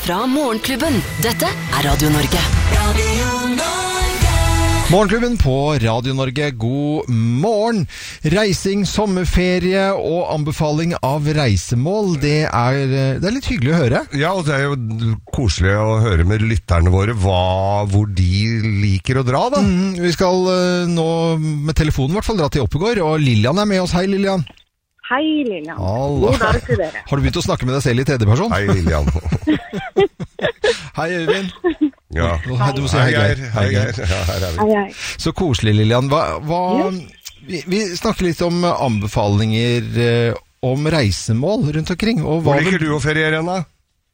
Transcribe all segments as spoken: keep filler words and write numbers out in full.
fra Morgenklubben. Dette er Radio Norge. Radio Norge. Morgenklubben på Radio Norge, god morgen. Reising, sommerferie og anbefaling av reisemål, det er, det er litt hyggelig å høre. Ja, og det er jo koselig å høre med lytterne våre hva, hvor de liker å dra, da. Mm, vi skal uh, nå med telefonen i hvert fall dra til Oppegård, og Lilian er med oss. Hei, Lilian. Hei, Lilian. God dag til dere. Har du begynt å snakke med deg selv i tredje person? Hei, Lilian. Hei, Øyvind. Ja. Hei, du må si hei, Geir. Hei, Geir. Ja, her er vi. Hei, hei. Så koselig, Lilian. Hva, hva, vi, vi snakker litt om anbefalinger eh, om reisemål rundt omkring. Og hva hvor liker du å feriere, Anna?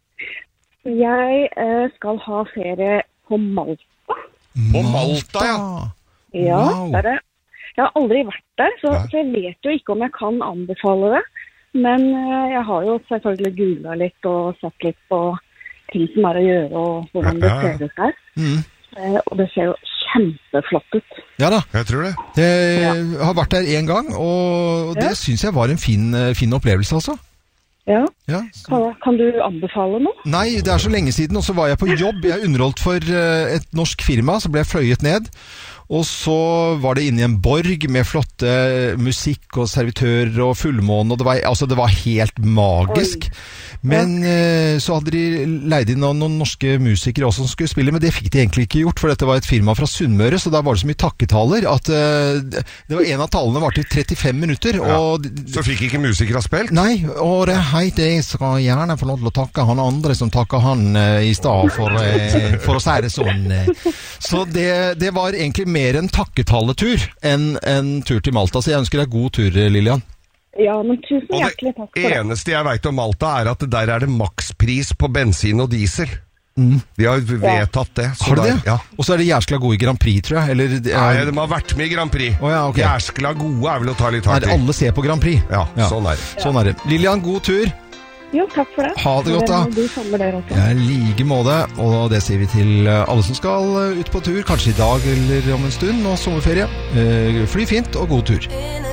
Jeg eh, skal ha ferie på Malta. På Malta, ja. Ja, Wow. der er, jeg har aldri vært der, så, Nei. så jeg vet jo ikke om jeg kan anbefale det. Men eh, jeg har jo selvfølgelig googlet litt og sett litt på ting som er å gjøre og hvordan det Ja, ja. ser ut der. Mm. Eh, og det ser jo kjempeflott ut. Ja da. Jeg tror det. Jeg har vært der en gang, og det Ja. synes jeg var en fin, fin opplevelse, altså. Ja, Ja. kan, kan du anbefale noe? Nei, det er så lenge siden, og så var jeg på jobb. Jeg underholdt for eh, et norsk firma, så ble jeg fløyet ned. Og så var det inne i en borg med flotte musikk og servitører og fullmåne, og det var, altså det var helt magisk. Men eh, så hadde de leid inn noen, noen norske musikere også som skulle spille, men det fikk de egentlig ikke gjort, for dette var et firma fra Sunnmøre, så da var det så mye takketaler at eh, det var en av talene var til trettifem minutter. Og, Så fikk ikke musikere spilt? Nei, og det heter jeg skal gjerne få lov til å takke han andre som takker han eh, i stad for, eh, for å si det sånn. Eh. Så det, det var egentlig mer en takketaletur enn en tur til Malta, så jeg ønsker deg god tur, Lilian. Ja, men tusen Og hjertelig takk det for det. eneste jeg vet om Malta er at der er det makspris på bensin og diesel. Mm. De har vedtatt det. så Har du det? der- Ja. Og så er det jæskla gode i Grand Prix, tror jeg. Eller, det Nei, er, de har vært med i Grand Prix. Å ja, ok. Jæskla gode er vel å ta litt nei, hardt i. alle ser på Grand Prix. Ja, sånn er det. Sånn er det. Lilian, god tur. Jo, takk for det. Ha det godt, da. Du sommer dere også. Ja, like måte, og det sier vi til alle som skal ut på tur, kanskje i dag eller om en stund, og sommerferie. Eh, Fly fint og god tur.